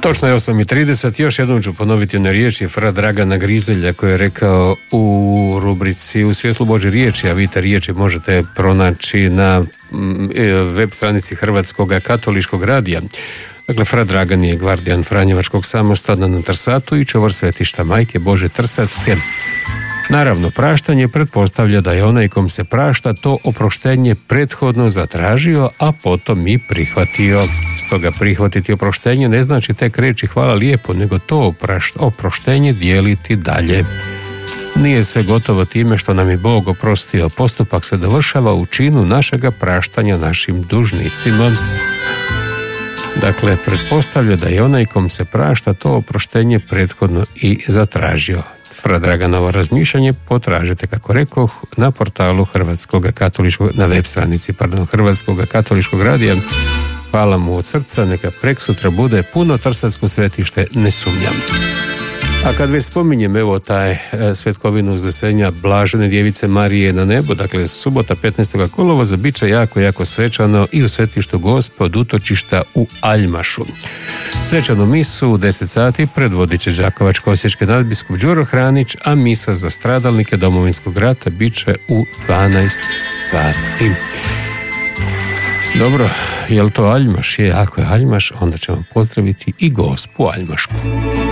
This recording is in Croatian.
Točno je 8:30, još jednom ću ponoviti one riječi fra Dragana Grizelja koji je rekao u rubrici U svjetlu Božje riječi, a vi te riječi možete pronaći na web stranici Hrvatskog katoličkog radija. Dakle, fra Dragan je gvardijan Franjevačkog samostana na Trsatu i čuvar svetišta Majke Bože Trsatske. Naravno, praštanje pretpostavlja da je onaj kom se prašta to oproštenje prethodno zatražio, a potom i prihvatio. Stoga prihvatiti oproštenje ne znači tek reći hvala lijepo, nego to oproštenje dijeliti dalje. Nije sve gotovo time što nam je Bog oprostio. Postupak se dovršava u činu našega praštanja našim dužnicima. Dakle, pretpostavlja da je onaj kom se prašta to oproštenje prethodno i zatražio. Fra Draganovo razmišljanje potražite, kako rekoh, na portalu na web stranici Hrvatskog katoličkog radija. Hvala mu od srca, neka preksutra bude puno Trsatsko svetište, ne sumnjam. A kad već spominjem evo taj svetkovinu uznesenja Blažene djevice Marije na nebo, dakle subota 15. kolovoza, bit će jako svečano i u svetištu Gospe od utočišta u Aljmašu. Svečanu misu u 10 sati predvodit će đakovačko-osječki nadbiskup Đuro Hranić, a misa za stradalnike Domovinskog rata bit će u 12 sati. Dobro, je li to Aljmaš? Ako je Aljmaš, onda ćemo pozdraviti i Gospu Aljmašku.